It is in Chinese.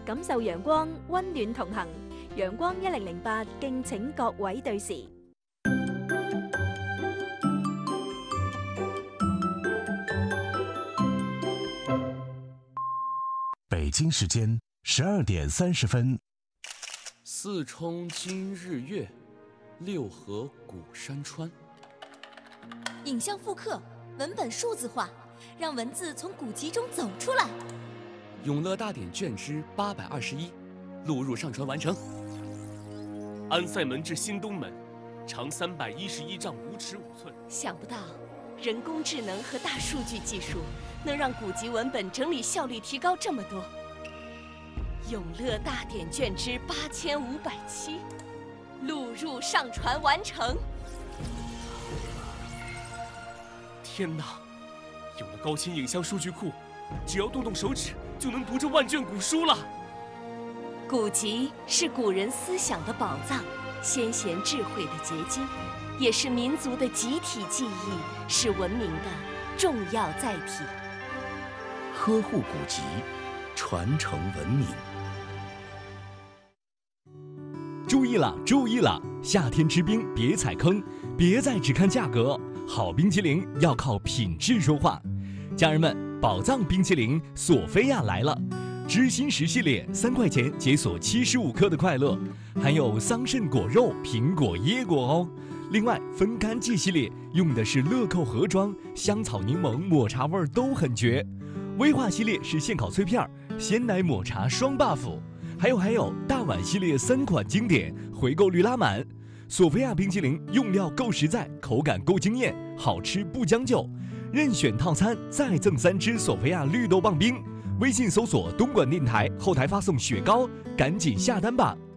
感受陽光，溫暖同行。陽光1008，敬請各位對時。 北京时间12点30分。 四冲今日月，六合古山川。 影像复刻，文本数字化，让文字从古籍中走出来。 永乐大典卷之821，录入上传完成。 安塞门至新东门，长311丈5尺5寸。 想不到，人工智能和大数据技术能让古籍文本整理效率提高这么多。永乐大典卷之8507，录入上传完成。 天哪！有了高清影像数据库，只要动动手指就能读这万卷古书了。 古籍是古人思想的宝藏，先贤智慧的结晶，也是民族的集体记忆，是文明的重要载体。 呵护古籍，传承文明。 注意了，注意了！夏天吃冰别踩坑，别再只看价格，好冰淇淋要靠品质说话。家人们，宝藏冰淇淋索菲亚来了！知心10系列3块钱解锁75克的快乐，还有桑葚果肉、苹果、椰果哦。另外，分干季系列用的是乐扣盒装，香草、柠檬、抹茶味都很绝。威化系列是现烤脆片，鲜奶抹茶双 buff。还有，大碗系列3款经典，回购率拉满。索菲亚冰淇淋用料够实在，口感够惊艳，好吃不将就。任选套餐再赠3支索菲亚绿豆棒冰。微信搜索东莞电台，后台发送雪糕，赶紧下单吧。